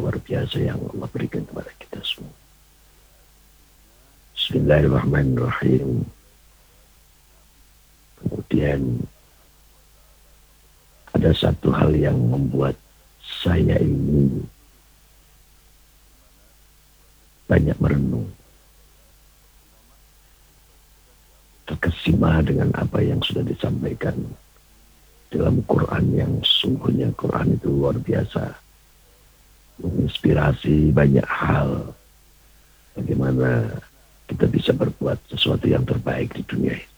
luar biasa yang Allah berikan kepada kita semua. Bismillahirrahmanirrahim. Kemudian ada satu hal yang membuat saya ini banyak merenung, terkesima dengan apa yang sudah disampaikan dalam Quran, yang sungguhnya Quran itu luar biasa, menginspirasi banyak hal bagaimana kita bisa berbuat sesuatu yang terbaik di dunia ini.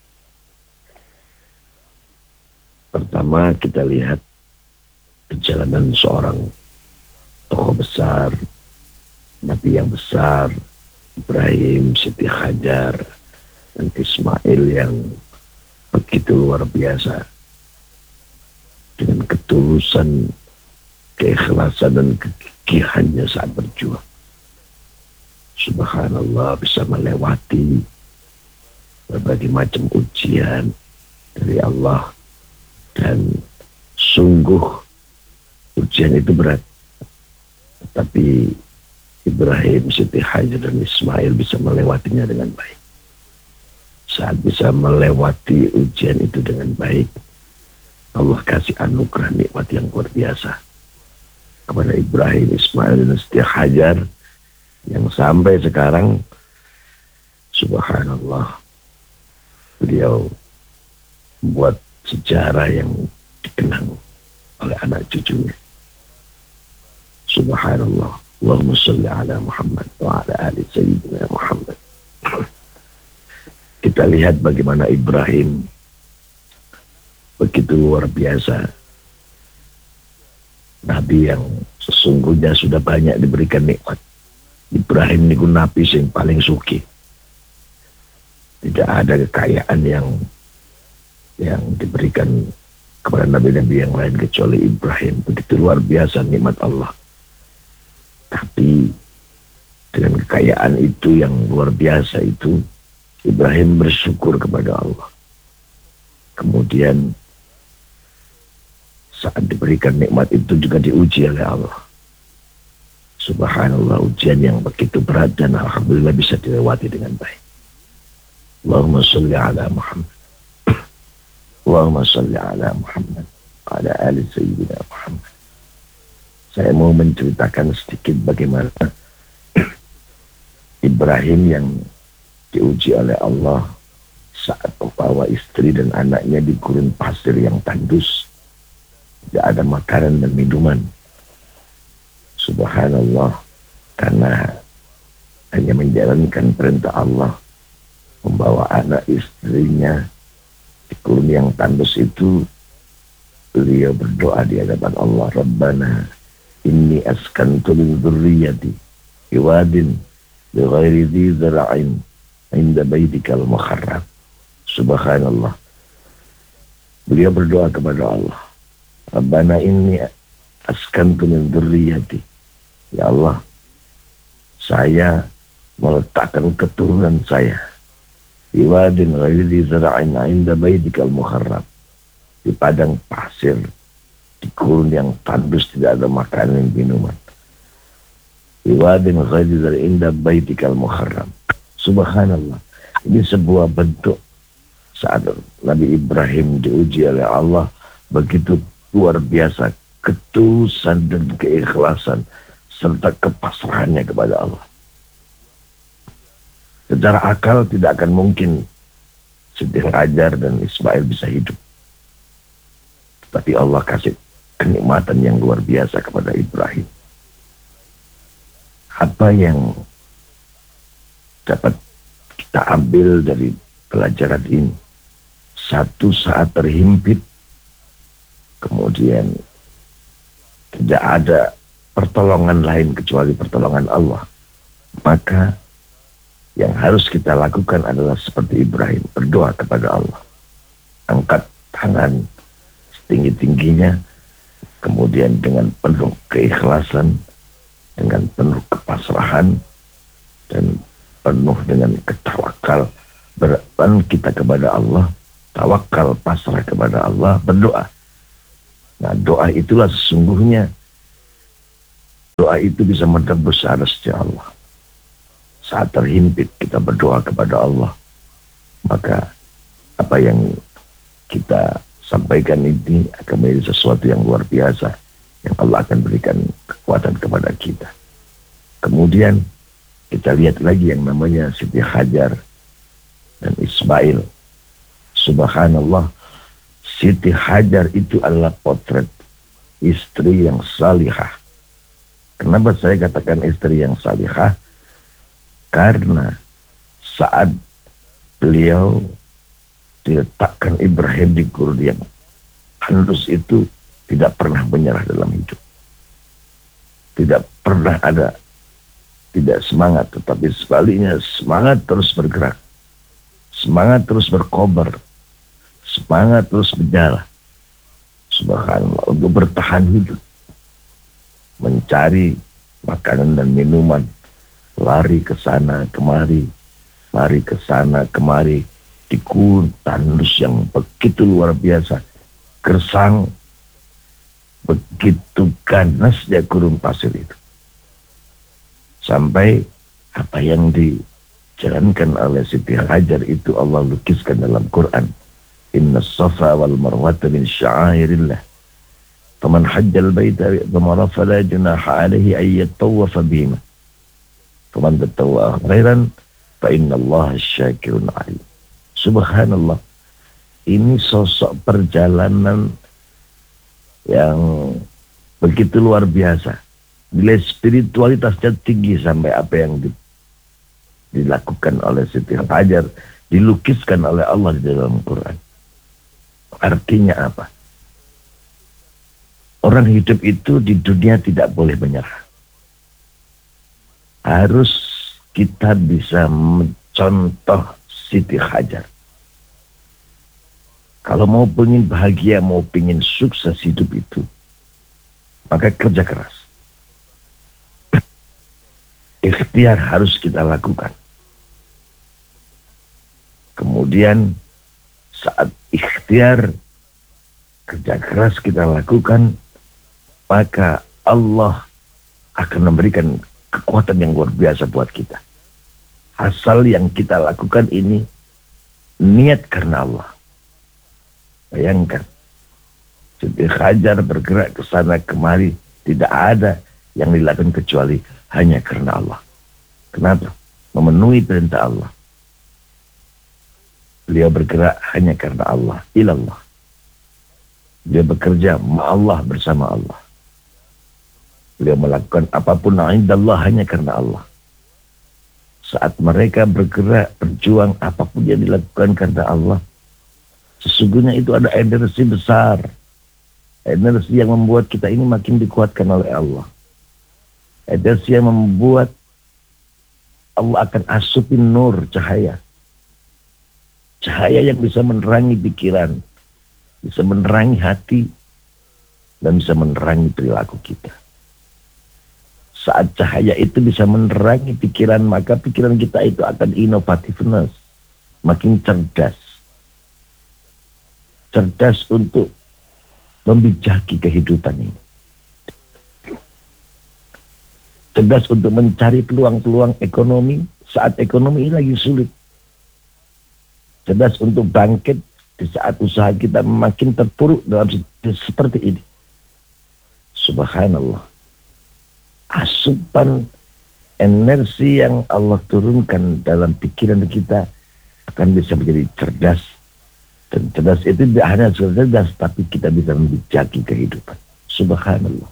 Pertama, kita lihat perjalanan seorang tokoh besar, Nabi yang besar, Ibrahim, Siti Hajar, dan Ismail yang begitu luar biasa. Dengan ketulusan, keikhlasan, dan kegigihannya saat berjuang. Subhanallah, bisa melewati berbagai macam ujian dari Allah. Dan sungguh ujian itu berat. Tapi Ibrahim, Siti Hajar, dan Ismail bisa melewatinya dengan baik. Saat bisa melewati ujian itu dengan baik, Allah kasih anugerah nikmat yang luar biasa kepada Ibrahim, Ismail, dan Siti Hajar, yang sampai sekarang subhanallah beliau membuat sejarah yang dikenang oleh anak cucunya. Subhanallah. Allahumma salli ala Muhammad wa ala ali Sayyidina Muhammad. Kita lihat bagaimana Ibrahim begitu luar biasa. Nabi yang sesungguhnya sudah banyak diberikan nikmat. Ibrahim niku nabi yang paling sugih. Tidak ada kekayaan yang diberikan kepada nabi-nabi yang lain kecuali Ibrahim. Begitu luar biasa nikmat Allah. Tapi dengan kekayaan itu yang luar biasa itu, Ibrahim bersyukur kepada Allah. Kemudian saat diberikan nikmat itu juga diuji oleh Allah. Subhanallah, ujian yang begitu berat dan alhamdulillah bisa dilewati dengan baik. Allahumma salli ala Muhammad. Allahumma salli ala Muhammad ala ali Sayyidina Muhammad. Saya mau menceritakan sedikit bagaimana Ibrahim yang diuji oleh Allah saat membawa istri dan anaknya di gurun pasir yang tandus. Tidak ada makanan dan minuman. Subhanallah, karena hanya menjalankan perintah Allah, membawa anak istrinya di gurun yang tandus itu, beliau berdoa di hadapan Allah, Rabbana inni askantu min dzurriyyati biwadin bighairi dzi zar'in 'inda baitikal muharram. Subhanallah. Beliau berdoa kepada Allah, Rabbana inni askantu min dzurriyyati. Ya Allah, saya meletakkan keturunan saya biwadin ghairi dzi zar'in 'inda baitikal muharram, di padang pasir, di gurun yang tandus, tidak ada makanan dan minuman. Biwadin ghairi dzi zar'in 'inda baitikal muharram. Subhanallah. Ini sebuah bentuk saat Nabi Ibrahim diuji oleh Allah, begitu luar biasa ketulusan dan keikhlasan serta kepasrahannya kepada Allah. Secara akal tidak akan mungkin Siti Hajar dan Ismail bisa hidup. Tapi Allah kasih kenikmatan yang luar biasa kepada Ibrahim. Apa yang dapat kita ambil dari pelajaran ini? Satu, saat terhimpit, kemudian tidak ada pertolongan lain kecuali pertolongan Allah. Maka yang harus kita lakukan adalah seperti Ibrahim, berdoa kepada Allah. Angkat tangan setinggi-tingginya, kemudian dengan penuh keikhlasan, dengan penuh kepasrahan, dan penuh dengan ketawakal, berban kita kepada Allah, tawakal, pasrah kepada Allah, berdoa. Nah, doa itulah sesungguhnya doa itu bisa menembus rezeki Allah. Saat terhimpit kita berdoa kepada Allah, maka apa yang kita sampaikan ini akan menjadi sesuatu yang luar biasa, yang Allah akan berikan kekuatan kepada kita. Kemudian kita lihat lagi yang namanya Siti Hajar dan Ismail. Subhanallah, Siti Hajar itu adalah potret istri yang salihah. Kenapa saya katakan istri yang salihah? Karena saat beliau diletakkan Ibrahim di gurun yang tandus itu, tidak pernah menyerah dalam hidup. Tidak pernah ada tidak semangat, tetapi sebaliknya semangat terus bergerak, semangat terus berkobar, semangat terus berjalan. Subhanallah, untuk bertahan hidup, mencari makanan dan minuman, lari ke sana kemari, lari ke sana kemari, di gurun tandus yang begitu luar biasa, gersang, begitu ganasnya gurun pasir itu. Sampai apa yang dijalankan oleh Siti Hajar itu Allah lukiskan dalam Quran. Inna safa wal marwata min sya'airillah. Faman hajjal baita wa fala junaha alaihi ay yatawafa bihima. Faman tatawwa khairan fa innallaha syakirun alim. Subhanallah. Ini sosok perjalanan yang begitu luar biasa. Nilai spiritualitasnya tinggi sampai apa yang dilakukan oleh Siti Hajar dilukiskan oleh Allah di dalam Quran. Artinya apa? Orang hidup itu di dunia tidak boleh menyerah. Harus kita bisa mencontoh Siti Hajar. Kalau mau pengen bahagia, mau pengen sukses hidup itu, maka kerja keras. Ikhtiar harus kita lakukan. Kemudian saat ikhtiar, kerja keras kita lakukan, maka Allah akan memberikan kekuatan yang luar biasa buat kita. Asal yang kita lakukan ini niat karena Allah. Bayangkan, Siti Hajar bergerak ke sana kemari, tidak ada yang dilakukan kecuali hanya karena Allah. Kenapa? Memenuhi perintah Allah. Beliau bergerak hanya karena Allah, ilallah. Dia bekerja ma'allah, bersama Allah. Beliau melakukan apapun indallah hanya karena Allah. Saat mereka bergerak, berjuang, apapun yang dilakukan karena Allah, sesungguhnya itu ada energi besar. Energi yang membuat kita ini makin dikuatkan oleh Allah. Energi yang membuat Allah akan asupin nur, cahaya. Cahaya yang bisa menerangi pikiran, bisa menerangi hati, dan bisa menerangi perilaku kita. Saat cahaya itu bisa menerangi pikiran, maka pikiran kita itu akan innovativeness, makin cerdas. Cerdas untuk membijaki kehidupan ini. Cerdas untuk mencari peluang-peluang ekonomi saat ekonomi ini lagi sulit. Cerdas untuk bangkit di saat usaha kita makin terpuruk dalam situasi seperti ini. Subhanallah. Asupan energi yang Allah turunkan dalam pikiran kita akan bisa menjadi cerdas. Dan cerdas itu tidak hanya cerdas, tapi kita bisa membijaki kehidupan. Subhanallah.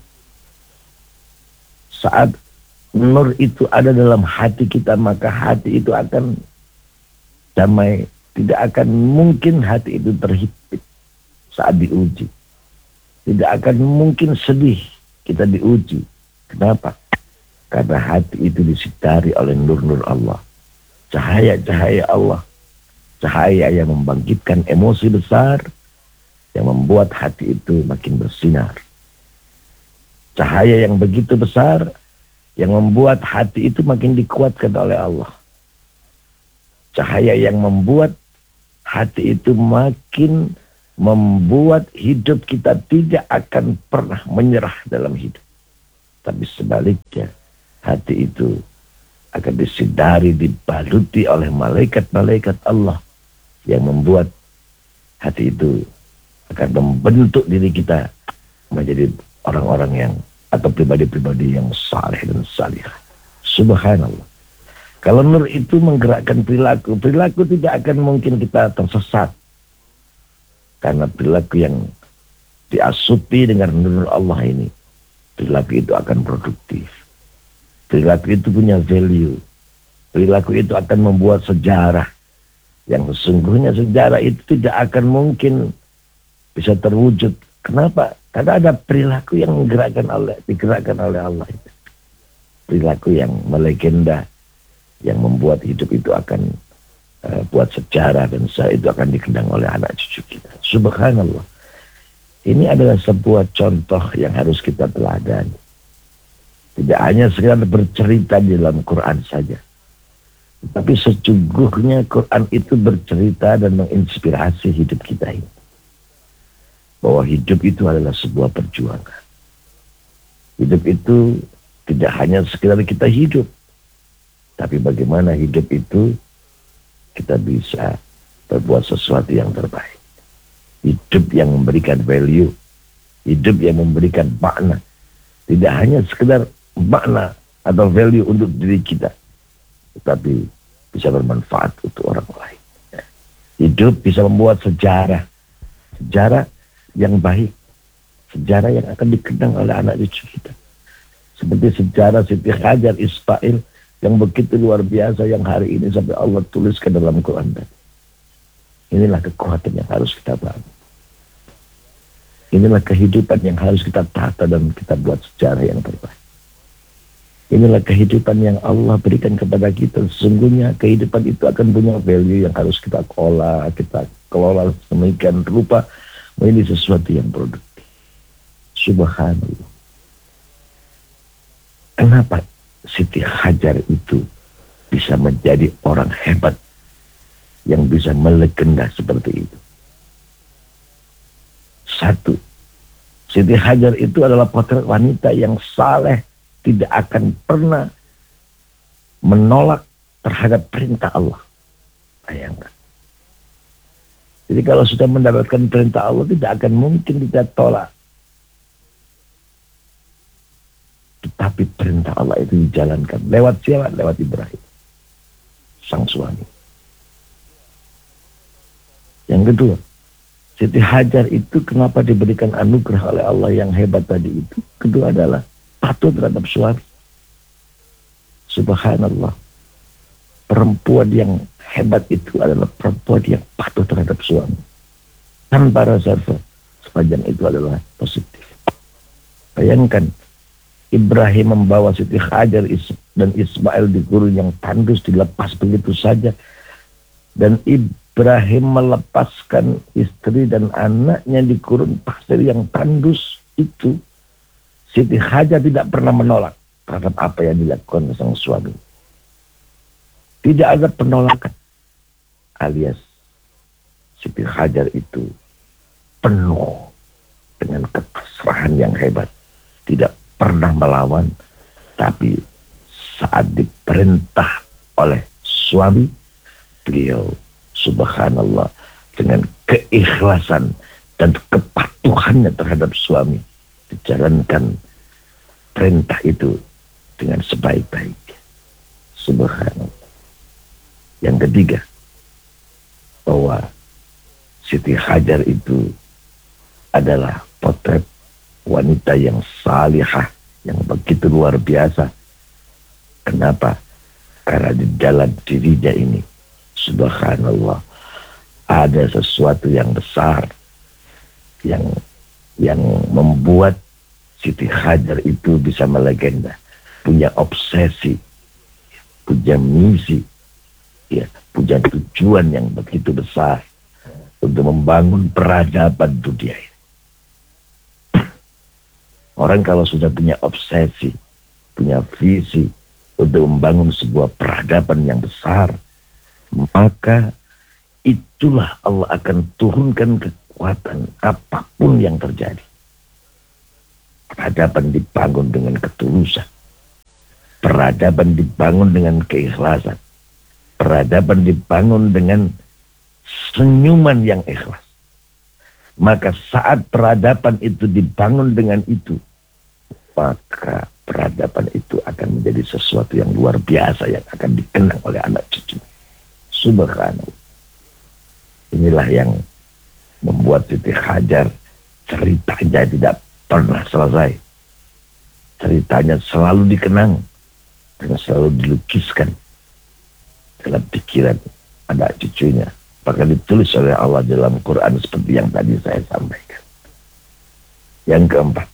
Saat nur itu ada dalam hati kita, maka hati itu akan damai. Tidak akan mungkin hati itu terhimpit saat diuji. Tidak akan mungkin sedih kita diuji. Kenapa? Karena hati itu disitari oleh nur-nur Allah. Cahaya-cahaya Allah. Cahaya yang membangkitkan emosi besar, yang membuat hati itu makin bersinar. Cahaya yang begitu besar, yang membuat hati itu makin dikuatkan oleh Allah. Cahaya yang membuat hati itu makin membuat hidup kita tidak akan pernah menyerah dalam hidup. Tapi sebaliknya, hati itu akan disidari, dibaluti oleh malaikat-malaikat Allah yang membuat hati itu akan membentuk diri kita menjadi orang-orang yang atau pribadi-pribadi yang saleh dan salihah. Subhanallah. Kalau nur itu menggerakkan perilaku, perilaku tidak akan mungkin kita tersesat. Karena perilaku yang diasupi dengan nur Allah ini, perilaku itu akan produktif. Perilaku itu punya value. Perilaku itu akan membuat sejarah. Yang sesungguhnya sejarah itu tidak akan mungkin bisa terwujud. Kenapa? Karena ada perilaku yang digerakkan oleh Allah itu. Perilaku yang melegenda, yang membuat hidup itu akan buat sejarah, dan itu akan dikenang oleh anak cucu kita. Subhanallah. Ini adalah sebuah contoh yang harus kita teladani. Tidak hanya sekedar bercerita di dalam Quran saja. Tapi sesungguhnya Quran itu bercerita dan menginspirasi hidup kita ini. Bahwa hidup itu adalah sebuah perjuangan. Hidup itu tidak hanya sekedar kita hidup. Tapi bagaimana hidup itu kita bisa berbuat sesuatu yang terbaik. Hidup yang memberikan value. Hidup yang memberikan makna. Tidak hanya sekedar makna atau value untuk diri kita, tetapi bisa bermanfaat untuk orang lain. Hidup bisa membuat sejarah. Sejarah yang baik. Sejarah yang akan dikenang oleh anak cucu kita. Seperti sejarah Siti Hajar Ismail yang begitu luar biasa, yang hari ini sampai Allah tuliskan dalam Quran. Inilah kekuatan yang harus kita bangun. Inilah kehidupan yang harus kita tata dan kita buat sejarah yang terbaik. Inilah kehidupan yang Allah berikan kepada kita. Sesungguhnya kehidupan itu akan punya value yang harus kita kelola sedemikian rupa menjadi sesuatu yang produktif. Subhanallah. Kenapa Siti Hajar itu bisa menjadi orang hebat yang bisa melegenda seperti itu? Satu, Siti Hajar itu adalah potret wanita yang saleh, tidak akan pernah menolak terhadap perintah Allah. Bayangkan. Jadi kalau sudah mendapatkan perintah Allah, tidak akan mungkin kita tolak. Tetapi perintah Allah itu dijalankan. Lewat siapa? Lewat Ibrahim, sang suami. Yang kedua, Siti Hajar itu kenapa diberikan anugerah oleh Allah yang hebat tadi itu? Kedua adalah patuh terhadap suami. Subhanallah. Perempuan yang hebat itu adalah perempuan yang patuh terhadap suami. Tanpa reserve. Sepanjang itu adalah positif. Bayangkan, Ibrahim membawa Siti Hajar dan Ismail di gurun yang tandus, dilepas begitu saja. Dan Ibrahim melepaskan istri dan anaknya di gurun pasir yang tandus itu. Siti Hajar tidak pernah menolak terhadap apa yang dilakukan sang suami. Tidak ada penolakan. Alias Siti Hajar itu penuh dengan kepasrahan yang hebat. Tidak pernah melawan, tapi saat diperintah oleh suami, beliau subhanallah dengan keikhlasan dan kepatuhannya terhadap suami, dijalankan perintah itu dengan sebaik-baiknya. Subhanallah. Yang ketiga, bahwa Siti Hajar itu adalah potret wanita yang salihah, yang begitu luar biasa. Kenapa? Karena di dalam dirinya ini, subhanallah, ada sesuatu yang besar yang membuat Siti Hajar itu bisa melegenda, punya obsesi, punya misi, ya, punya tujuan yang begitu besar untuk membangun peradaban dunia ini. Orang kalau sudah punya obsesi, punya visi untuk membangun sebuah peradaban yang besar, maka itulah Allah akan turunkan kekuatan apapun yang terjadi. Peradaban dibangun dengan ketulusan. Peradaban dibangun dengan keikhlasan. Peradaban dibangun dengan senyuman yang ikhlas. Maka saat peradaban itu dibangun dengan itu, maka peradaban itu akan menjadi sesuatu yang luar biasa yang akan dikenang oleh anak cucu. Subhanallah. Inilah yang membuat Siti Hajar ceritanya tidak pernah selesai. Ceritanya selalu dikenang dan selalu dilukiskan dalam pikiran anak cucunya. Bahkan ditulis oleh Allah dalam Quran seperti yang tadi saya sampaikan. Yang keempat,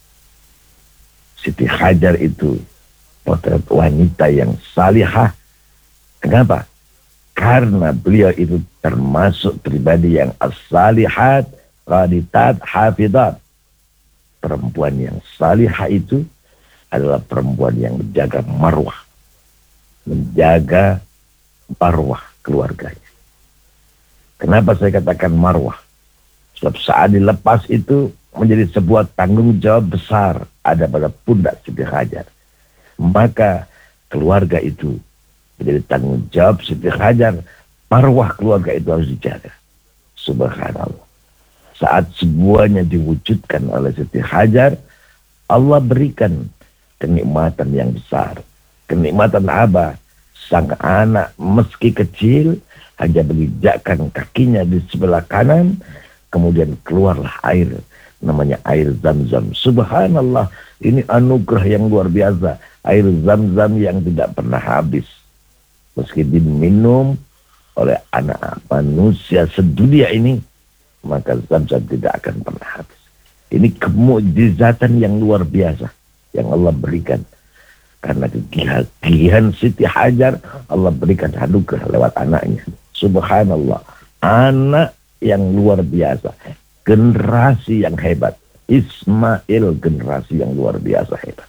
Siti Hajar itu potret wanita yang salihah. Kenapa? Karena beliau itu termasuk pribadi yang as-salihat, qanitat, hafidat. Perempuan yang salihah itu adalah perempuan yang menjaga marwah, menjaga marwah keluarganya. Kenapa saya katakan marwah? Sebab saat dilepas itu menjadi sebuah tanggung jawab besar ada pada pundak Siti Hajar. Maka keluarga itu menjadi tanggung jawab Siti Hajar. Marwah keluarga itu harus dijaga. Subhanallah. Saat semuanya diwujudkan oleh Siti Hajar, Allah berikan kenikmatan yang besar. Kenikmatan apa? Sang anak meski kecil hanya menginjakkan kakinya di sebelah kanan, kemudian keluarlah air, namanya air Zam-Zam. Subhanallah, ini anugerah yang luar biasa. Air Zam-Zam yang tidak pernah habis. Meski diminum oleh anak manusia sedunia ini, maka Zam-Zam tidak akan pernah habis. Ini kemukjizatan yang luar biasa yang Allah berikan. Karena kegigihan Siti Hajar, Allah berikan anugerah lewat anaknya. Subhanallah, anak yang luar biasa, generasi yang hebat. Ismail generasi yang luar biasa hebat.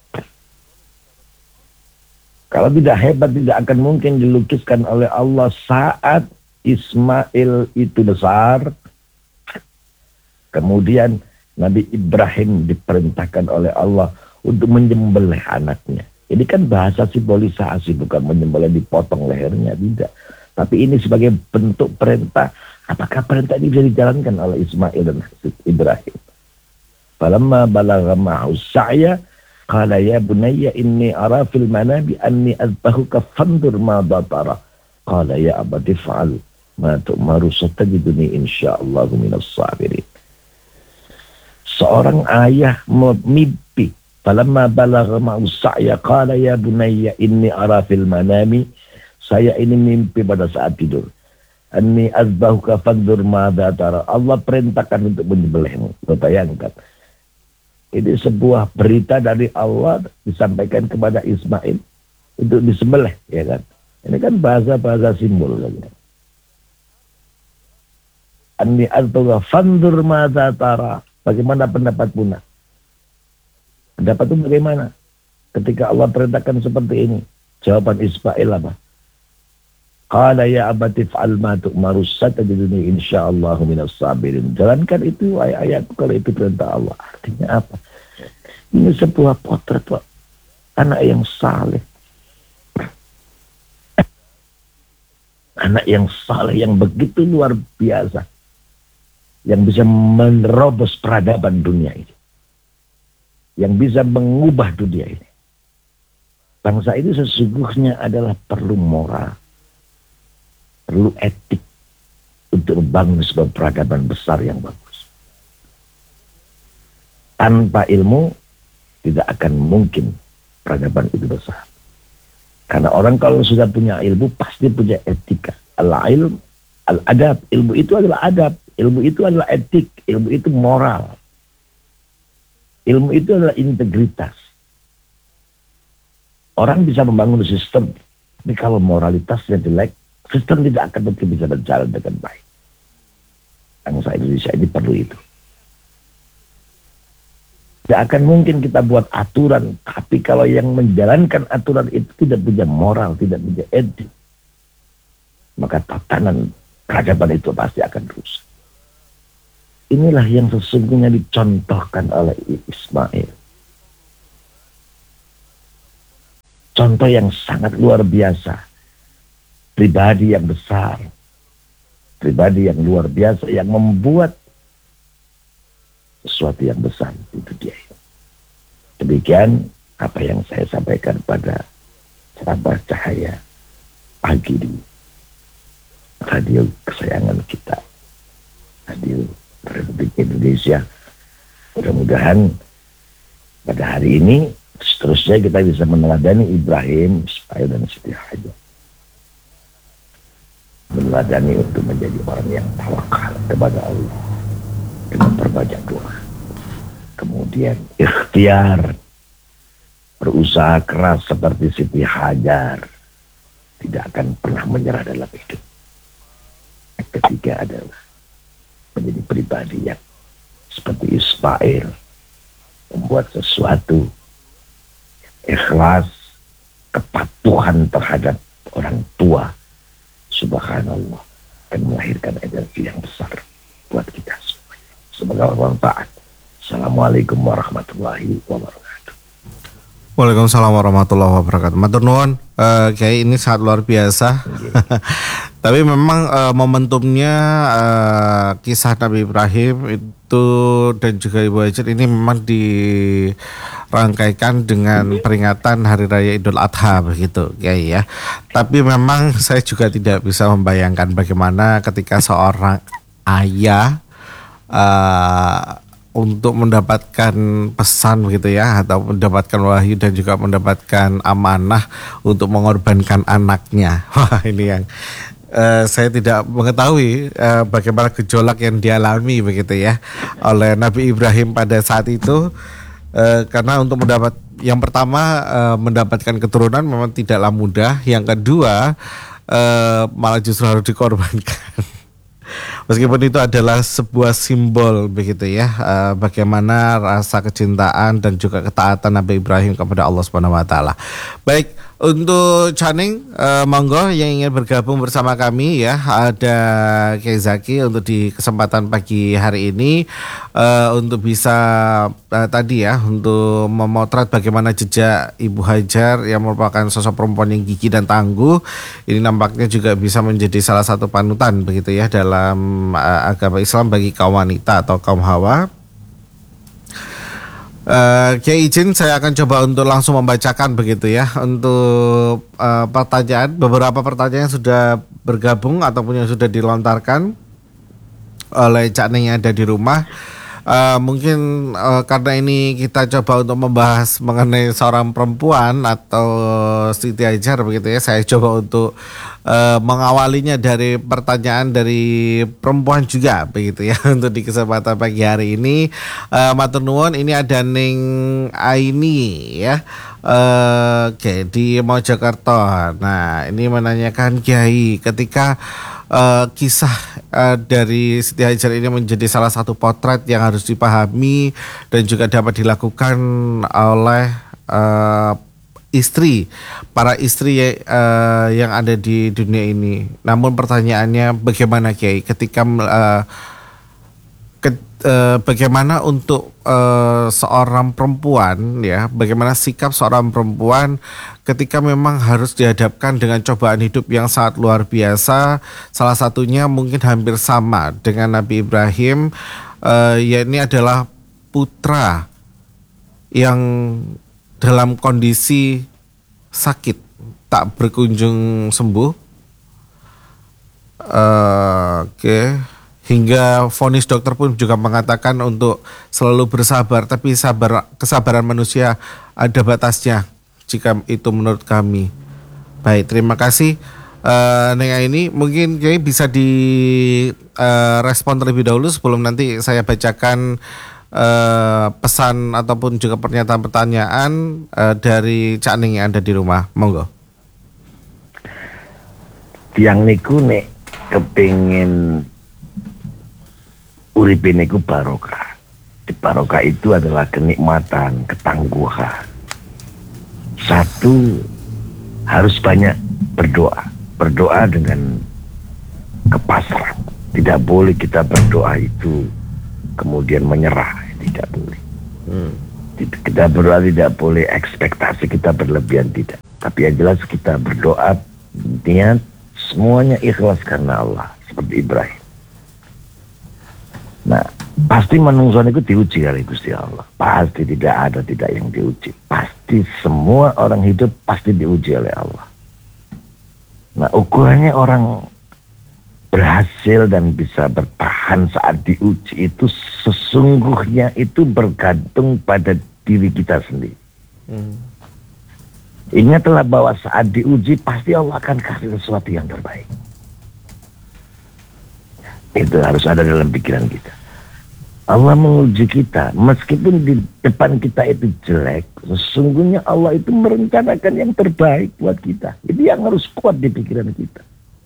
Kalau tidak hebat, tidak akan mungkin dilukiskan oleh Allah saat Ismail itu besar. Kemudian Nabi Ibrahim diperintahkan oleh Allah untuk menyembelih anaknya. Ini kan bahasa simbolisasi, bukan menyembelih dipotong lehernya, tidak. Tapi ini sebagai bentuk perintah. Apakah perintah ini bisa dijalankan oleh Ismail dan Ibrahim? Falamma balagha ma'hu sa'ya qala ya bunayya inni ara fil manami anni azbahuka fandur ma tara. Qala ya abati fa'al ma tu'maru satajiduni insyaallahu minas sabirin. Seorang ayah mimpi. Falamma balagha ma'hu sa'ya qala ya bunayya inni ara fil manami, saya ini mimpi pada saat tidur. Anni azbahuka fandur madza tara. Allah perintahkan untuk menyembelihmu. Bayangkan. Ini sebuah berita dari Allah disampaikan kepada Ismail untuk disembelih, ya kan? Ini kan bahasa-bahasa simbol saja. Anni azbahuka fandur madza tara. Bagaimana pendapatmu? Pendapatmu bagaimana? Ketika Allah perintahkan seperti ini. Jawaban Ismail apa? Qala ya abati fa'al ma tu'maru satajiduni insyaallahu minas sabirin. Jalankan itu ayat-ayatku kalau itu perintah Allah. Artinya apa? Ini sebuah potret, Pak. Anak yang saleh. Anak yang saleh yang begitu luar biasa. Yang bisa menerobos peradaban dunia ini. Yang bisa mengubah dunia ini. Bangsa ini sesungguhnya adalah perlu moral. Perlu etik untuk membangun sebuah peradaban besar yang bagus. Tanpa ilmu tidak akan mungkin peradaban itu besar. Karena orang kalau sudah punya ilmu pasti punya etika. Al-ilm, al-adab. Ilmu itu adalah adab. Ilmu itu adalah etik. Ilmu itu moral. Ilmu itu adalah integritas. Orang bisa membangun sistem. Tapi kalau moralitasnya jelek, sistem tidak akan mungkin bisa berjalan dengan baik. Bangsa Indonesia ini perlu itu. Tidak akan mungkin kita buat aturan, tapi kalau yang menjalankan aturan itu tidak punya moral, tidak punya etik, maka tatanan peradaban itu pasti akan rusak. Inilah yang sesungguhnya dicontohkan oleh Ismail. contoh yang sangat luar biasa, pribadi yang besar, pribadi yang luar biasa yang membuat sesuatu yang besar itu dia. Demikian apa yang saya sampaikan pada sahabat cahaya pagi di radio kesayangan kita, radio Republik Indonesia. Mudah-mudahan pada hari ini seterusnya kita bisa meneladani Ibrahim, Ismail dan Siti Hajar, meneladani untuk menjadi orang yang tawakal kepada Allah dengan berbanyak doa, kemudian ikhtiar, berusaha keras seperti Siti Hajar, tidak akan pernah menyerah dalam hidup. Yang ketiga adalah menjadi pribadi yang seperti Ismail, membuat sesuatu ikhlas, kepatuhan terhadap orang tua, subhanallah, dan melahirkan energi yang besar buat kita semuanya. Semoga bermanfaat. Assalamualaikum warahmatullahi wabarakatuh. Waalaikumsalam warahmatullahi wabarakatuh. Matur nuwun, Kiai, ini sangat luar biasa. Tapi memang momentumnya kisah Nabi Ibrahim itu dan juga Ibu Hajar ini memang dirangkaikan dengan peringatan Hari Raya Idul Adha begitu, Kiai ya. Tapi memang saya juga tidak bisa membayangkan bagaimana ketika seorang ayah untuk mendapatkan pesan begitu ya, atau mendapatkan wahyu dan juga mendapatkan amanah untuk mengorbankan anaknya. Wah, ini yang saya tidak mengetahui bagaimana gejolak yang dialami begitu ya oleh Nabi Ibrahim pada saat itu, karena untuk yang pertama mendapatkan keturunan memang tidaklah mudah, yang kedua malah justru harus dikorbankan. Meskipun itu adalah sebuah simbol begitu ya, bagaimana rasa kecintaan dan juga ketaatan Nabi Ibrahim kepada Allah Subhanahu wa taala. Baik, untuk Caning, monggo yang ingin bergabung bersama kami ya, ada Kiai Zaki untuk di kesempatan pagi hari ini untuk bisa tadi ya, untuk memotret bagaimana jejak Ibu Hajar yang merupakan sosok perempuan yang gigih dan tangguh. Ini nampaknya juga bisa menjadi salah satu panutan begitu ya dalam agama Islam bagi kaum wanita atau kaum hawa. Kiai izin saya akan coba untuk langsung membacakan begitu ya untuk beberapa pertanyaan yang sudah bergabung ataupun yang sudah dilontarkan oleh Cak Neng yang ada di rumah. Mungkin karena ini kita coba untuk membahas mengenai seorang perempuan atau Siti Hajar begitu ya, saya coba untuk mengawalinya dari pertanyaan dari perempuan juga begitu ya untuk di kesempatan pagi hari ini. Matur nuwun, ini ada Ning Aini ya, oke, di Mojokerto. Nah, ini menanyakan Kiai, ketika kisah dari Siti Hajar ini menjadi salah satu potret yang harus dipahami dan juga dapat dilakukan oleh para istri yang ada di dunia ini. Namun pertanyaannya, bagaimana Kiai ketika bagaimana untuk seorang perempuan ya, bagaimana sikap seorang perempuan ketika memang harus dihadapkan dengan cobaan hidup yang sangat luar biasa, salah satunya mungkin hampir sama dengan Nabi Ibrahim, yakni adalah putra yang dalam kondisi sakit tak berkunjung sembuh, hingga vonis dokter pun juga mengatakan untuk selalu bersabar, tapi kesabaran manusia ada batasnya jika itu menurut kami. Baik, terima kasih Neng ini. Mungkin Kiai bisa direspon terlebih dahulu sebelum nanti saya bacakan pesan ataupun juga pernyataan pertanyaan dari Cak Ning yang ada di rumah. Monggo. Tiang niku nek kepingin uripe niku barokah. Di barokah itu adalah kenikmatan, ketangguhan. Satu, harus banyak berdoa. Berdoa dengan kepasrahan. Tidak boleh kita berdoa itu kemudian menyerah. Tidak boleh. Kita berdoa tidak boleh ekspektasi kita berlebihan, tidak. Tapi yang jelas kita berdoa, niat semuanya ikhlas karena Allah, seperti Ibrahim. Nah, pasti manungsa itu diuji oleh Gusti Allah. Pasti tidak yang diuji. Pasti semua orang hidup pasti diuji oleh Allah. Nah, ukurannya orang berhasil dan bisa bertahan saat diuji itu sesungguhnya itu bergantung pada diri kita sendiri. Ingatlah bahwa saat diuji pasti Allah akan kasih sesuatu yang terbaik. Itu harus ada dalam pikiran kita. Allah menguji kita, meskipun di depan kita itu jelek, sesungguhnya Allah itu merencanakan yang terbaik buat kita. Itu yang harus kuat di pikiran kita.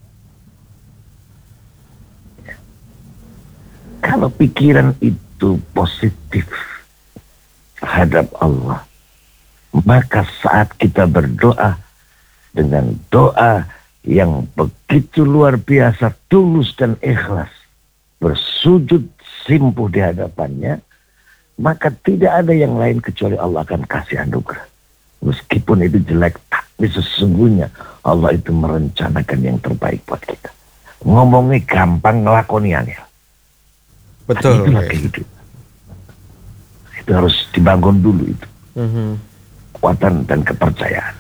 Kalau pikiran itu positif terhadap Allah, maka saat kita berdoa dengan doa yang begitu luar biasa, tulus dan ikhlas, bersujud simpuh di hadapannya, maka tidak ada yang lain kecuali Allah akan kasih anugerah. Meskipun itu jelek, tapi sesungguhnya Allah itu merencanakan yang terbaik buat kita. Ngomongnya gampang, ngelakoniannya. Betul. Itulah kehidupan. Itu harus dibangun dulu itu. Kekuatan dan kepercayaan.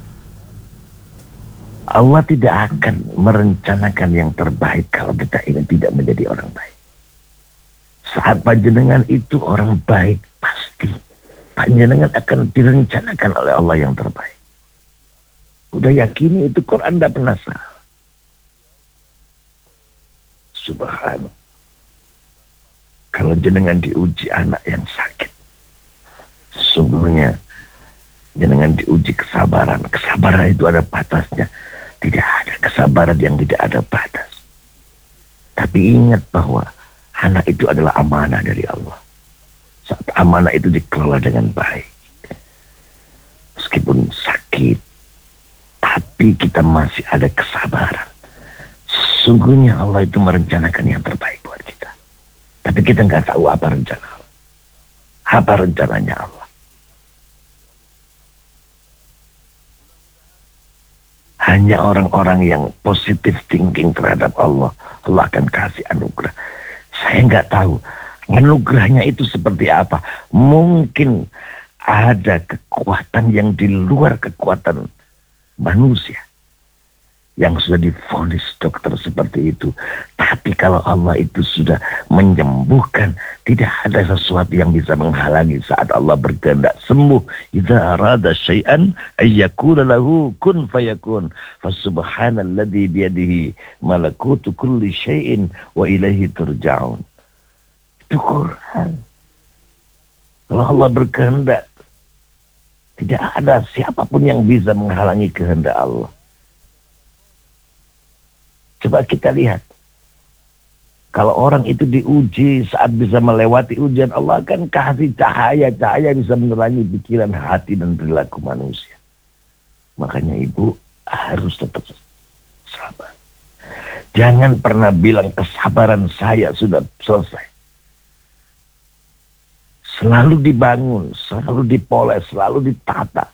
Allah tidak akan merencanakan yang terbaik kalau kita ingin tidak menjadi orang baik. Saat panjenengan itu orang baik, pasti panjenengan akan direncanakan oleh Allah yang terbaik. Udah yakini itu, Quran tidak pernah salah. Subhanallah. Kalau jenengan diuji anak yang sakit, sesungguhnya jenengan diuji kesabaran. Kesabaran itu ada batasnya. Tidak ada kesabaran yang tidak ada batas. Tapi ingat bahwa anak itu adalah amanah dari Allah. Saat amanah itu dikelola dengan baik, meskipun sakit, tapi kita masih ada kesabaran. Sesungguhnya Allah itu merencanakan yang terbaik buat kita. Tapi kita nggak tahu apa rencana Allah. Apa rencananya Allah. Hanya orang-orang yang positif thinking terhadap Allah, Allah akan kasih anugerah. Saya nggak tahu anugerahnya itu seperti apa. Mungkin ada kekuatan yang di luar kekuatan manusia yang sudah divonis dokter seperti itu. Tapi kalau Allah itu sudah menyembuhkan, tidak ada sesuatu yang bisa menghalangi saat Allah berkehendak sembuh. Idza arada syai'an ayyakuna lahu kun fayakun. Fasubhanalladzi biyadihi malakutu kulli syai'in wa ilaihi turja'un. Itu Quran. Kalau Allah berkehendak, tidak ada siapapun yang bisa menghalangi kehendak Allah. Coba kita lihat. Kalau orang itu diuji saat bisa melewati ujian, Allah akan kasih cahaya-cahaya bisa menerangi pikiran, hati, dan perilaku manusia. Makanya ibu harus tetap sabar. Jangan pernah bilang kesabaran saya sudah selesai. Selalu dibangun, selalu dipoles, selalu ditata.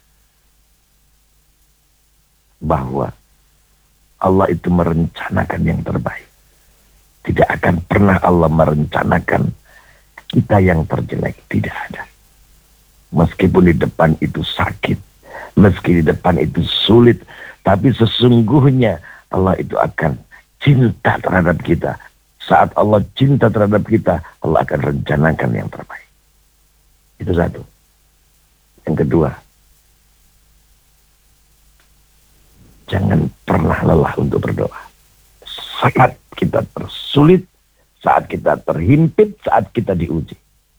Bahwa Allah itu merencanakan yang terbaik. Tidak akan pernah Allah merencanakan kita yang terjelek. Tidak ada. Meskipun di depan itu sakit, meski di depan itu sulit, tapi sesungguhnya Allah itu akan cinta terhadap kita. Saat Allah cinta terhadap kita, Allah akan rencanakan yang terbaik. Itu satu. Yang kedua, jangan pernah lelah untuk berdoa. Saat kita tersulit, saat kita terhimpit, saat kita diuji.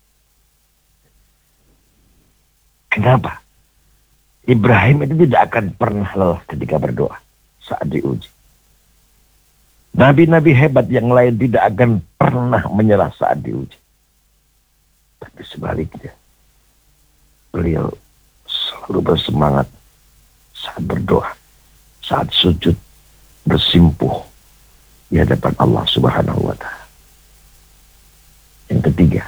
Kenapa? Ibrahim itu tidak akan pernah lelah ketika berdoa saat diuji. Nabi-nabi hebat yang lain tidak akan pernah menyerah saat diuji. Tapi sebaliknya, beliau selalu bersemangat saat berdoa, saat sujud, bersimpuh di hadapan Allah Subhanahu wa ta'ala. Yang ketiga,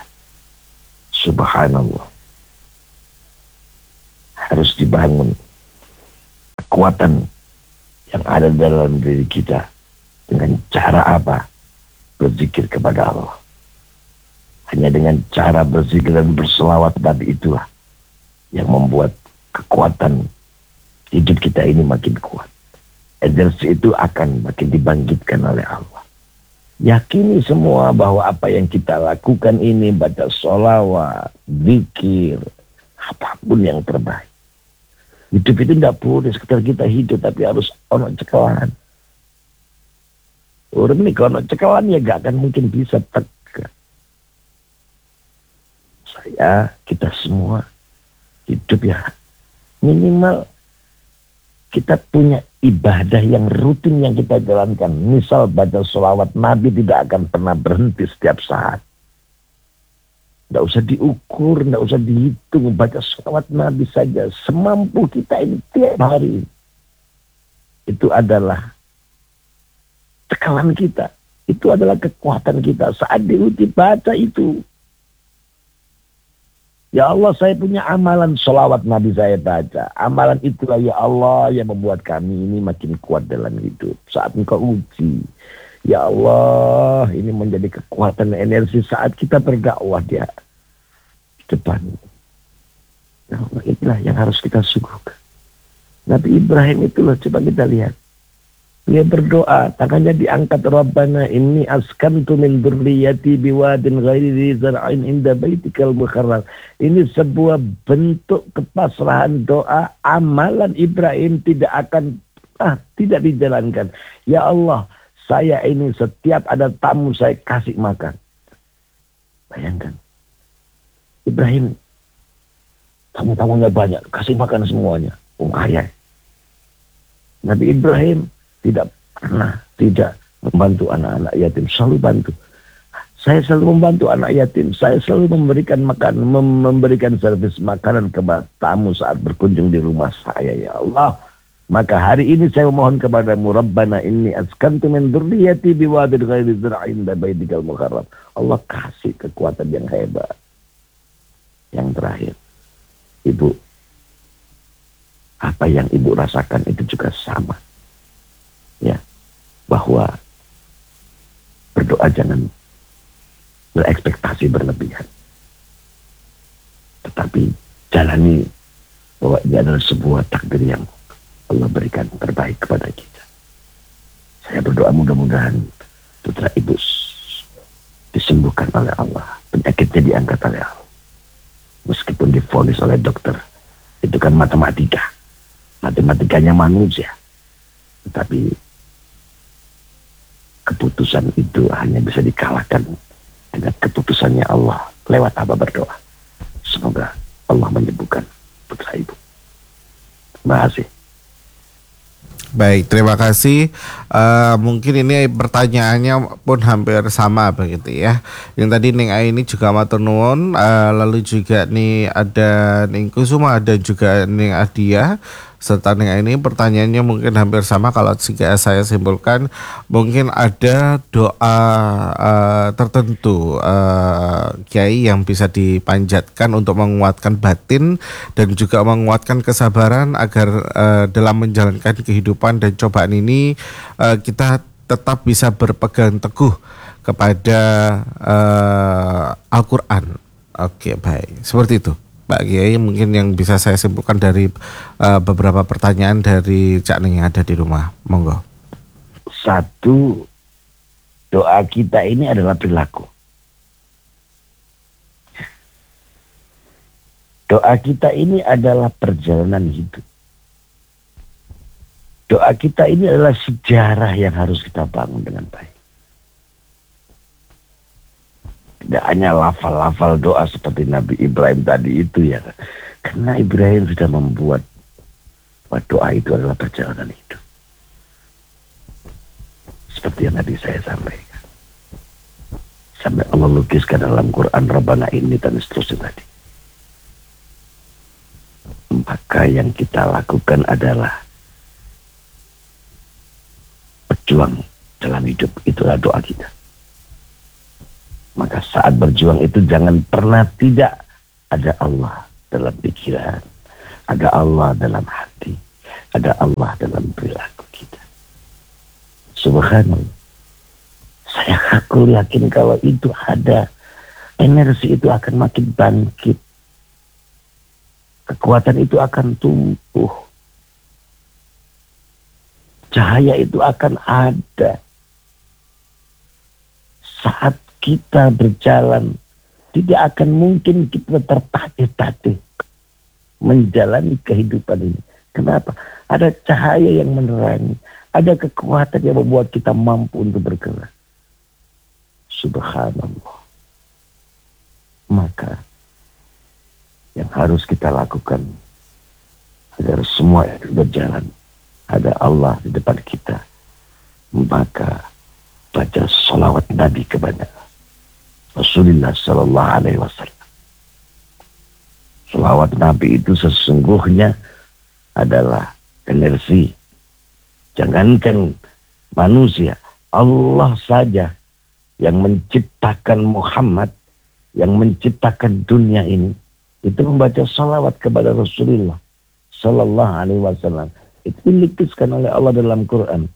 subhanallah, harus dibangun kekuatan yang ada dalam diri kita. Dengan cara apa? Berzikir kepada Allah. Hanya dengan cara berzikir dan berselawat Nabi itulah yang membuat kekuatan hidup kita ini makin kuat. Energi itu akan makin dibangkitkan oleh Allah. Yakini semua bahwa apa yang kita lakukan ini, baca sholawat, zikir, apapun yang terbaik. Hidup itu tidak boleh sekedar kita hidup, tapi harus ono cekalan. Orang ini kalau cekalan ya gak akan mungkin bisa tegak. Kita semua hidup ya minimal kita punya ibadah yang rutin yang kita jalankan. Misal baca sholawat Nabi tidak akan pernah berhenti setiap saat. Tidak usah diukur, tidak usah dihitung. Baca sholawat Nabi saja semampu kita ini tiap hari. Itu adalah tekanan kita, itu adalah kekuatan kita saat dibaca itu. Ya Allah, saya punya amalan sholawat Nabi saya baca. Amalan itulah ya Allah yang membuat kami ini makin kuat dalam hidup. Saat engkau uji, ya Allah, ini menjadi kekuatan dan energi saat kita berdakwah di depan. Ya Allah, itulah yang harus kita suguhkan. Nabi Ibrahim itulah, coba kita lihat. Dia berdoa, tangannya diangkat, Rabbana inni askantu min dzurriyyati biwadin ghairi zar'in inda baitikal muharram. Ini sebuah bentuk kepasrahan doa. Amalan Ibrahim tidak dijalankan. Ya Allah, saya ini setiap ada tamu saya kasih makan. Bayangkan, Ibrahim tamu-tamunya banyak, kasih makan semuanya. Kaya. Nabi Ibrahim tidak pernah tidak membantu anak-anak yatim, selalu bantu. Saya selalu membantu anak yatim, saya selalu memberikan makan, memberikan servis makanan kepada tamu saat berkunjung di rumah saya, ya Allah. Maka hari ini saya memohon kepadamu, Rabbana inni askantu min dzurriyyati biwadin ghairi zar'in inda baitikal muharram. Allah kasih kekuatan yang hebat. Yang terakhir, Ibu, apa yang Ibu rasakan itu juga sama. Ya, bahwa berdoa jangan berekspektasi berlebihan, tetapi jalani bahwa ini adalah sebuah takdir yang Allah berikan terbaik kepada kita. Saya berdoa mudah-mudahan putra Ibu disembuhkan oleh Allah, penyakitnya diangkat oleh Allah, meskipun divonis oleh dokter. Itu kan matematikanya manusia, tetapi keputusan itu hanya bisa dikalahkan dengan keputusannya Allah lewat apa berdoa. Semoga Allah menyembuhkan putra Ibu. Terima kasih. Baik, terima kasih. Mungkin ini pertanyaannya pun hampir sama begitu ya. Yang tadi Ning Aini juga matur nuwun, lalu juga nih ada Ning Kusuma dan juga Ning Adia. Serta Ning Aini pertanyaannya mungkin hampir sama. Kalau jika saya simpulkan, mungkin ada doa tertentu Kiai yang bisa dipanjatkan untuk menguatkan batin dan juga menguatkan kesabaran agar dalam menjalankan kehidupan dan cobaan ini kita tetap bisa berpegang teguh kepada Al-Quran. Oke, baik, seperti itu Pak Kiai, mungkin yang bisa saya simpulkan dari beberapa pertanyaan dari Cak Ning yang ada di rumah. Monggo. Satu, doa kita ini adalah perilaku. Doa kita ini adalah perjalanan hidup. Doa kita ini adalah sejarah yang harus kita bangun dengan baik. Tidak hanya lafal-lafal doa seperti Nabi Ibrahim tadi itu ya. Karena Ibrahim sudah membuat bahwa doa itu adalah perjalanan hidup. Seperti yang tadi saya sampaikan. Sampai Allah lukiskan dalam Quran Rabbana ini dan seterusnya tadi. Maka yang kita lakukan adalah berjuang dalam hidup. Itulah doa kita. Maka saat berjuang itu jangan pernah tidak ada Allah dalam pikiran, ada Allah dalam hati. ada Allah dalam perilaku kita. Subhanallah. Saya yakin kalau itu ada, energi itu akan makin bangkit. Kekuatan itu akan tumbuh. Cahaya itu akan ada. Saat kita berjalan, tidak akan mungkin kita tertatih-tatih menjalani kehidupan ini. Kenapa? Ada cahaya yang menerangi. Ada kekuatan yang membuat kita mampu untuk bergerak. Subhanallah. Maka yang harus kita lakukan agar semua itu berjalan, ada Allah di depan kita, maka baca salawat Nabi kepada Rasulullah Sallallahu Alaihi Wasallam. Salawat Nabi itu sesungguhnya adalah energi. Jangankan manusia, Allah saja yang menciptakan Muhammad, yang menciptakan dunia ini, itu membaca salawat kepada Rasulullah Sallallahu Alaihi Wasallam. Itu dilukiskan oleh Allah dalam Quran.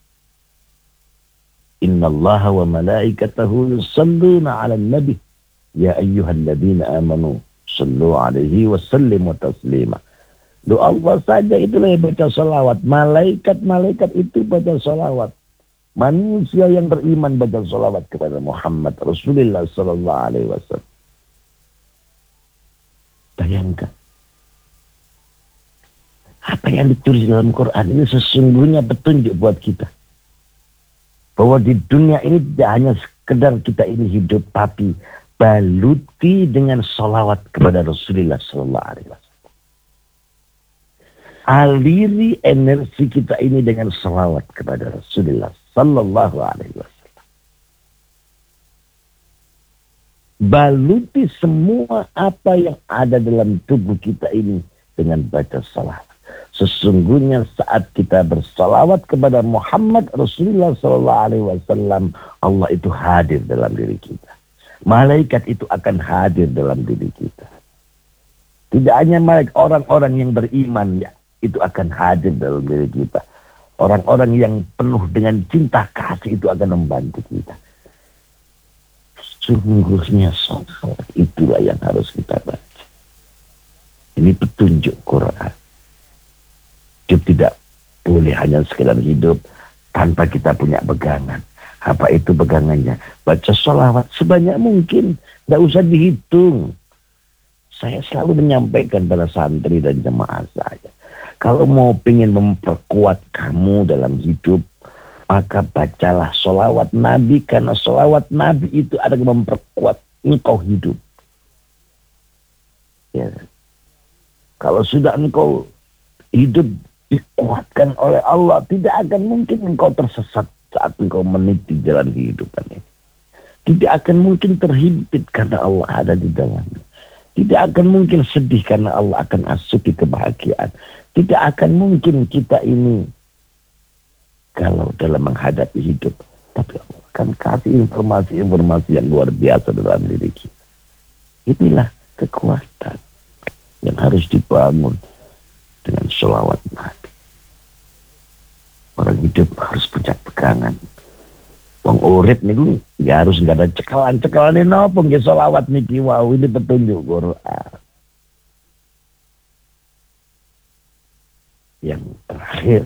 Inna Allah wa malaikatahu yusalluna ala nabi ya ayyuhalladzina amanu sallu alaihi wa sallimu taslima. Doa Allah saja itulah yang baca salawat. Malaikat-malaikat itu baca salawat. Manusia yang beriman baca salawat kepada Muhammad Rasulullah Sallallahu Alaihi Wasallam. Bayangkan. Apa yang ditulis dalam Quran ini sesungguhnya petunjuk buat kita. Bahwa di dunia ini tidak hanya sekedar kita ini hidup, tapi baluti dengan salawat kepada Rasulullah Sallallahu Alaihi Wasallam. Aliri energi kita ini dengan salawat kepada Rasulullah Sallallahu Alaihi Wasallam. Baluti semua apa yang ada dalam tubuh kita ini dengan baca salawat. Sesungguhnya saat kita bersalawat kepada Muhammad Rasulullah Sallallahu Alaihi Wasallam, Allah itu hadir dalam diri kita. Malaikat itu akan hadir dalam diri kita. Tidak hanya malaikat, orang-orang yang beriman ya, itu akan hadir dalam diri kita. Orang-orang yang penuh dengan cinta kasih itu akan membantu kita. Sungguhnya salawat itulah yang harus kita baca. Ini petunjuk Quran. Hidup tidak boleh hanya sekedar hidup tanpa kita punya pegangan. Apa itu pegangannya? Baca sholawat sebanyak mungkin. Tidak usah dihitung. Saya selalu menyampaikan pada santri dan jemaah saya. Kalau mau ingin memperkuat kamu dalam hidup, maka bacalah sholawat Nabi. Karena sholawat Nabi itu ada memperkuat engkau hidup. Ya. Kalau sudah engkau hidup dikuatkan oleh Allah, tidak akan mungkin engkau tersesat saat engkau meniti jalan kehidupan ini. Tidak akan mungkin terhimpit karena Allah ada di dalamnya. Tidak akan mungkin sedih karena Allah akan asupi kebahagiaan. Tidak akan mungkin kita ini kalau dalam menghadapi hidup, tapi Allah akan kasih informasi-informasi yang luar biasa dalam diri kita. Inilah kekuatan yang harus dibangun dengan sholawat Nabi. Orang hidup harus punya pegangan. Wong urip niku ya harus nggak ada cekalan-cekalan ini nopo nggih sholawat niki wau ini petunjuk Quran. Yang terakhir,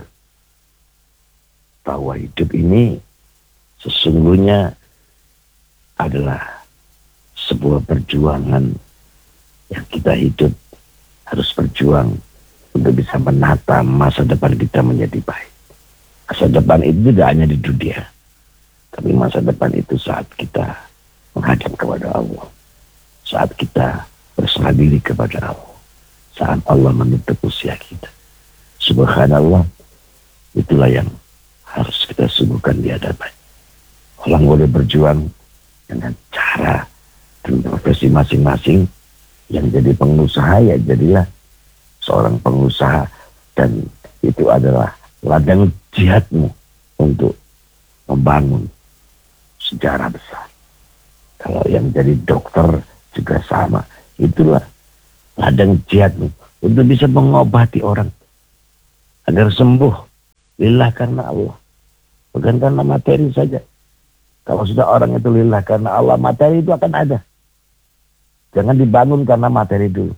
bahwa hidup ini sesungguhnya adalah sebuah perjuangan yang kita hidup harus berjuang untuk bisa menata masa depan kita menjadi baik. Masa depan itu tidak hanya di dunia, tapi masa depan itu saat kita menghadap kepada Allah, saat kita berserah diri kepada Allah, saat Allah menutup usia kita. Subhanallah, itulah yang harus kita sungguhkan di hadapan. Orang boleh berjuang dengan cara dan profesi masing-masing. Yang jadi pengusaha ya jadilah seorang pengusaha, dan itu adalah ladang jihadmu untuk membangun sejarah besar. Kalau yang jadi dokter juga sama, itulah ladang jihadmu untuk bisa mengobati orang. agar sembuh. Lillah karena Allah. Bukan karena materi saja. Kalau sudah orang itu lillah karena Allah, materi itu akan ada. Jangan dibangun karena materi dulu.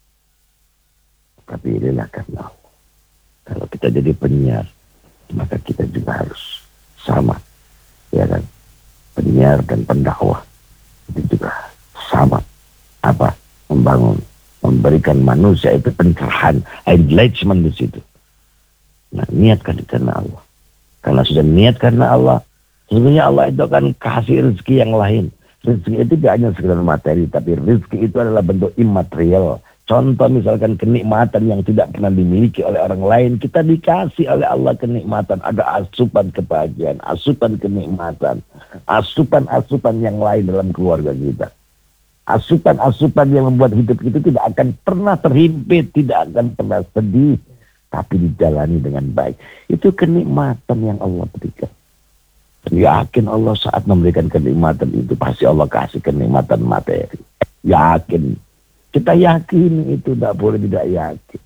Tapi lillah karena Allah. Kalau kita jadi penyiar, maka kita juga harus sama. Ya kan? Penyiar dan pendakwah itu juga sama. Apa? Membangun, memberikan manusia itu pencerahan, enlightenment di situ. Nah, niatkan karena Allah. Karena sudah niat karena Allah, sebenarnya Allah itu akan kasih rezeki yang lain. Rezeki itu tidak hanya sekedar materi, tapi rezeki itu adalah bentuk imaterial. Contoh misalkan kenikmatan yang tidak pernah dimiliki oleh orang lain, kita dikasih oleh Allah kenikmatan. Ada asupan kebahagiaan, asupan kenikmatan, asupan-asupan yang lain dalam keluarga kita. Asupan-asupan yang membuat hidup kita tidak akan pernah terhimpit, tidak akan pernah sedih, tapi dijalani dengan baik. Itu kenikmatan yang Allah berikan. Yakin Allah saat memberikan kenikmatan itu, pasti Allah kasih kenikmatan materi. Yakin. Kita yakin itu, tidak boleh tidak yakin.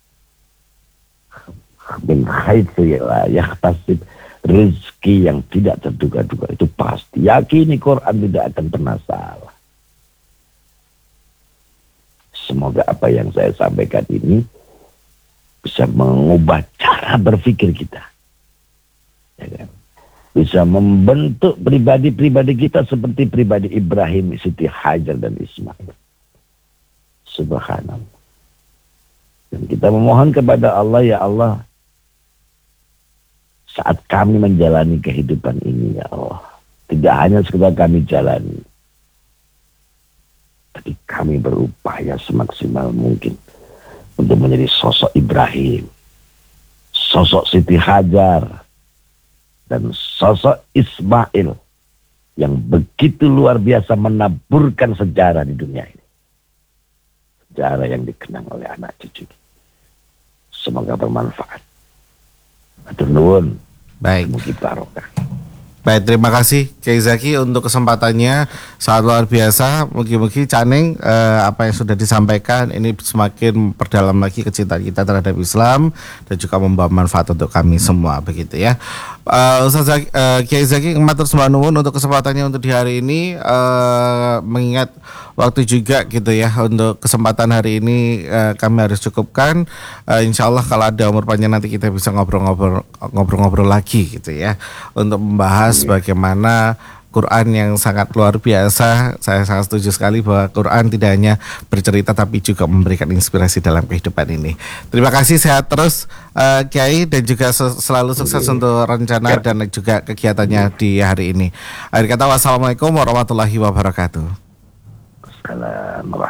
Min haitsu la yahtasib, rezeki yang tidak terduga-duga itu pasti. Yakini Quran tidak akan pernah salah. Semoga apa yang saya sampaikan ini bisa mengubah cara berpikir kita. Ya kan? Bisa membentuk pribadi-pribadi kita seperti pribadi Ibrahim, Siti Hajar dan Ismail. Subhanallah. Dan kita memohon kepada Allah, ya Allah, saat kami menjalani kehidupan ini, ya Allah, tidak hanya sekedar kami jalani, tapi kami berupaya semaksimal mungkin untuk menjadi sosok Ibrahim, sosok Siti Hajar, dan sosok Ismail yang begitu luar biasa menaburkan sejarah di dunia ini. Sejarah yang dikenang oleh anak cucu. Semoga bermanfaat. Atur nuwun. Baik. Mugi barokah. Baik, terima kasih Kiai Zaki untuk kesempatannya, sangat luar biasa. Mugi-mugi Caning apa yang sudah disampaikan ini semakin perdalam lagi kecintaan kita terhadap Islam dan juga membawa manfaat untuk kami semua, begitu ya. Ustaz Zaki, Kiai Zaki matur sembah nuwun untuk kesempatannya untuk di hari ini, mengingat waktu juga gitu ya, untuk kesempatan hari ini kami harus cukupkan. Insya Allah kalau ada umur panjang nanti kita bisa ngobrol-ngobrol lagi gitu ya, untuk membahas bagaimana Quran yang sangat luar biasa. Saya sangat setuju sekali bahwa Quran tidak hanya bercerita tapi juga memberikan inspirasi dalam kehidupan ini. Terima kasih, sehat terus Kiai, dan juga selalu sukses untuk rencana dan juga kegiatannya di hari ini. Akhir kata, wassalamualaikum warahmatullahi wabarakatuh. Assalamualaikum.